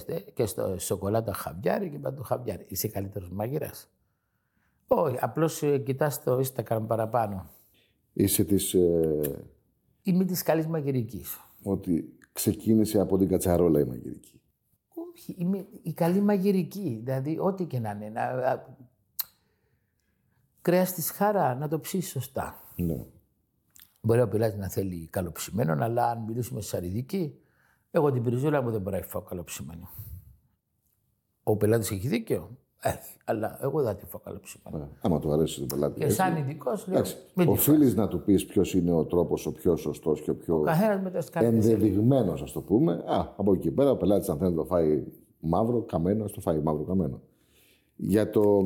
Ορίστε, και στο σοκολάτα χαβιάρι και παντού χαβιάρι. Είσαι καλύτερος μάγειρας? Όχι, απλώς κοιτάς το Instagram παραπάνω. Είσαι της... Είμαι της καλής μαγειρικής. Ότι ξεκίνησε από την κατσαρόλα η μαγειρική. Όχι, είμαι η καλή μαγειρική. Δηλαδή, ό,τι και να είναι. Κρέας της χαρά, να το ψήσεις σωστά. Ναι. Μπορεί ο πελάτης να θέλει καλοψημένο, αλλά αν μιλήσουμε σε σαριδική, εγώ την πριζούλα μου δεν μπορώ να φάω καλοψημένη. Ο πελάτης έχει δίκιο. Αλλά εγώ δεν τη φάω καλοψημένη. Άμα του αρέσει τον πελάτη. Και σαν ειδικός λέω. Οφείλεις να του πεις ποιος είναι ο τρόπος ο πιο σωστός και ο πιο ενδεδειγμένος, ας το πούμε. Από εκεί πέρα ο πελάτης, αν θέλει να το φάει μαύρο, καμένο, ας το φάει μαύρο, καμένο. Για το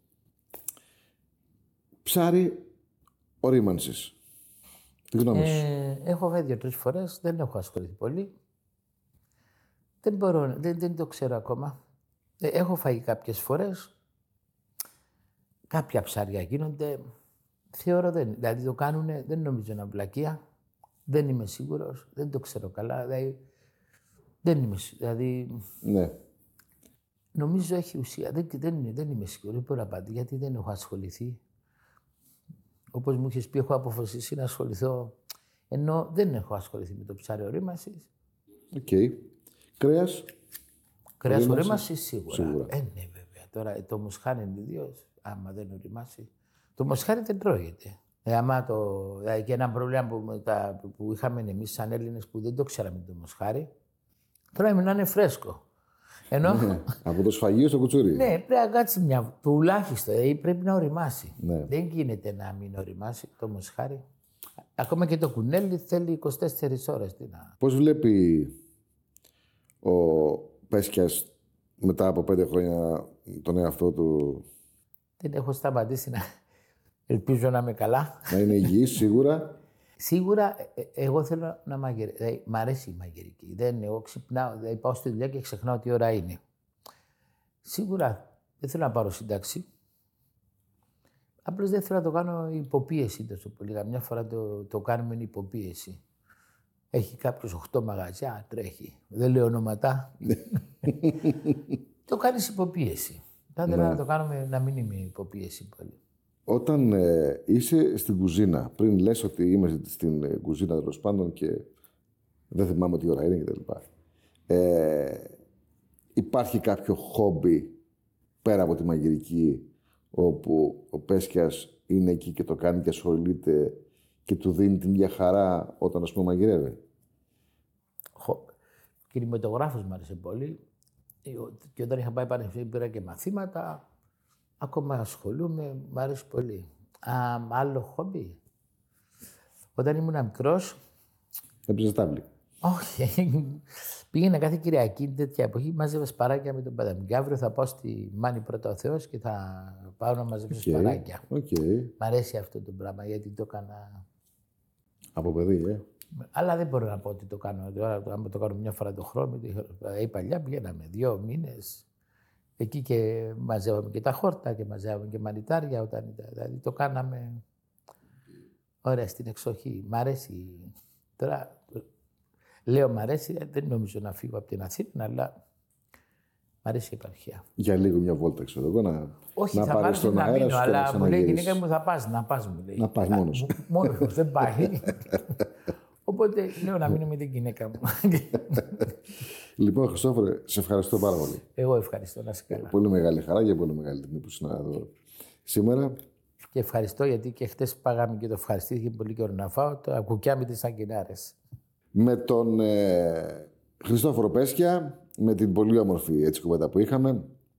ψάρι ορίμανσης. Τι γνώμη σου? Έχω φάει 2-3 φορές, δεν έχω ασχοληθεί πολύ. Δεν μπορώ, δεν το ξέρω ακόμα. Έχω φάει κάποιες φορές. Κάποια ψάρια γίνονται. Θεωρώ δηλαδή το κάνουνε, δεν νομίζω να βλακεία. Δεν είμαι σίγουρος, δεν το ξέρω καλά. Δεν είμαι σίγουρος. Ναι. Νομίζω έχει ουσία. Δεν είμαι σίγουρος, δεν μπορώ να απαντήσω, γιατί δεν έχω ασχοληθεί. Όπως μου είχες πει, έχω αποφασίσει να ασχοληθώ, ενώ δεν έχω ασχοληθεί με το ψάρι ορίμανσης. Οκ. Κρέας. Κρέας ορίμανσης σίγουρα. Ναι, βέβαια. Τώρα το μοσχάρι είναι ιδίως, άμα δεν οριμάσει. Το μοσχάρι δεν τρώγεται. Και ένα πρόβλημα που είχαμε εμείς σαν Έλληνες που δεν το ξέραμε το μοσχάρι, τώρα να είναι φρέσκο. Ενώ... από το σφαγείο στο κουτσούρι. Ναι, πρέπει να κάτσει τουλάχιστον, πρέπει να οριμάσει. Ναι. Δεν γίνεται να μην οριμάσει το μοσχάρι. Ακόμα και το κουνέλι θέλει 24 ώρες. Πώς βλέπει ο Πέσκιας μετά από 5 χρόνια τον εαυτό του? Δεν έχω σταματήσει να... Ελπίζω να είμαι καλά. Να είναι υγιής, σίγουρα. Σίγουρα, εγώ θέλω να μαγειρεύω. Δηλαδή, μ' αρέσει η μαγειρική. Εγώ ξυπνάω, δηλαδή πάω στη δουλειά και ξεχνάω τι ώρα είναι. Σίγουρα δεν θέλω να πάρω σύνταξη. Απλώς δεν θέλω να το κάνω υποπίεση τόσο πολύ. Μια φορά το κάνουμε υποπίεση. Έχει κάποιος 8 μαγαζιά, τρέχει. Δεν λέω ονόματα. Το κάνεις υποπίεση. Θα ήθελα να το κάνουμε να μην είμαι υποπίεση πολύ. Όταν είσαι στην κουζίνα, πριν λες ότι είμαι στην κουζίνα τέλος πάντων και δεν θυμάμαι τι ώρα είναι κτλ. Υπάρχει κάποιο χόμπι πέρα από τη μαγειρική, όπου ο Πέσκιας είναι εκεί και το κάνει και ασχολείται και του δίνει την ίδια χαρά όταν, ας πούμε, μαγειρεύει? Κινηματογράφος μου άρεσε πολύ. Και όταν είχα πάει πανεπιστήμιο πήρα και μαθήματα. Ακόμα ασχολούμαι, μου αρέσει πολύ. Άλλο χόμπι. Όταν ήμουν μικρός... Έπαιζες τάβλη? Όχι. Πήγαινα κάθε Κυριακή τέτοια εποχή, μάζευα σπαράκια με τον πατέρα μου. Και αύριο θα πάω στη Μάνη πρώτα ο Θεός και θα πάω να μαζέψω σπαράκια. Μ' αρέσει αυτό το πράγμα, γιατί το έκανα... Από παιδί, Αλλά δεν μπορώ να πω ότι το κάνω. Τώρα, αν το κάνω μια φορά το χρόνο, η παλιά πηγαίναμε 2 μήνες. Εκεί και μαζεύαμε και τα χόρτα και μαζεύαμε και μανιτάρια όταν ήταν. Δηλαδή το κάναμε ωραία στην εξοχή. Μ' αρέσει. Τώρα λέω μ' αρέσει, δεν νομίζω να φύγω από την Αθήνα, αλλά μ' αρέσει η επαρχία. Για λίγο μια βόλτα, ξέρω εγώ, όχι, να θα πάρεις στον αέρα μείνω, αλλά μου λέει η γυναίκα μου θα πας, μου λέει. Να πας μόνος σου. Μόνος μου, δεν πάει. Οπότε λέω να μείνω με την γυναίκα μου. Λοιπόν, Χριστόφορε, σε ευχαριστώ πάρα πολύ. Εγώ ευχαριστώ, να είσαι καλά. Πολύ μεγάλη χαρά και πολύ μεγάλη τιμή που ήσουν εδώ σήμερα. Και ευχαριστώ, γιατί και χτες πάγαμε και το ευχαριστήθηκε πολύ καιρό να φάω τα κουκιά με τις σαγκινάρες. Με τον Χριστόφορο Πέσκια, με την πολύ όμορφη έτσι κουβέντα που είχαμε,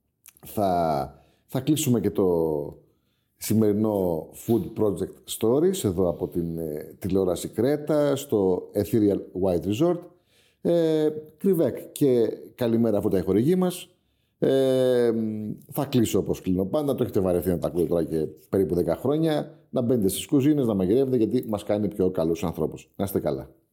θα κλείσουμε και το σημερινό Food Project Stories εδώ από την τηλεόραση Κρέτα στο Ethereal White Resort. Κρυβέκ και καλημέρα από τα ηχορηγή μας. Θα κλείσω όπως κλείνω πάντα. Το έχετε βαρεθεί να τα ακούτε τώρα και περίπου 10 χρόνια. Να μπαίνετε στις κουζίνες, να μαγειρεύετε, γιατί μας κάνει πιο καλούς ανθρώπους. Να είστε καλά.